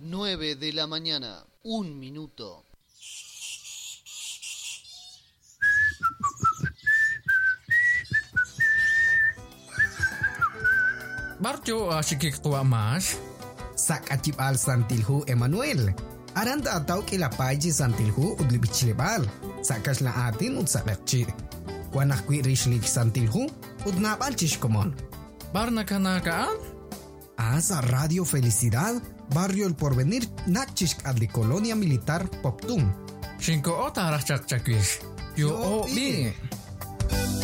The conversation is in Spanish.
9 de la mañana, 1 minuto. Barjo asikik tua mas. Sak acip al santilhu Emmanuel. Aranda atau kila paji santilhu udli bicilebal. Sakas la atin ud sakakci. Wanak kwi rishlik santilhu ud napal chishkomon. Barna kanakaan? Asa Radio Felicidad, Barrio El Porvenir, Nakchishk adli Colonia Militar Poptum. Shinko ota rachak chakwish. Yo o bi.